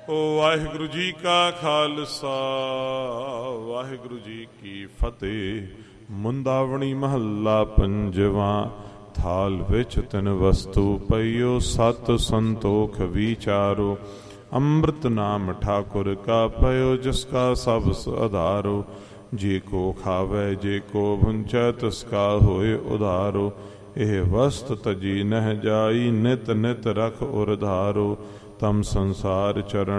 ਵਾਹਿਗੁਰੂ ਜੀ ਕਾ ਖਾਲਸਾ ਵਾਹਿਗੁਰੂ ਜੀ ਕੀ ਫਤਿਹ। ਮੁੰਦਾਵਣੀ ਮਹੱਲਾ ਪੰਜਵਾਂ। ਥਾਲ ਵਿੱਚ ਤਿੰਨ ਵਸਤੂ ਪਈਓ, ਸਤ ਸੰਤੋਖ ਵਿਚਾਰੋ। ਅੰਮ੍ਰਿਤ ਨਾਮ ਠਾਕੁਰ ਕਾ ਪਇਓ, ਜਿਸ ਕਾ ਸਭ ਆਧਾਰੋ। ਜੇ ਕੋ ਖਾਵੈ ਜੇ ਕੋ ਭੁੰਚੈ, ਤਿਸ ਕਾ ਹੋਏ ਉਧਾਰੋ। ਇਹ ਵਸਤ ਤਜੀ ਨਹਿ ਜਾਈ, ਨਿਤ ਨਿਤ ਰਖ ਉਰਧਾਰੋ। ਤਮ ਸੰਸਾਰ ਚਰਨ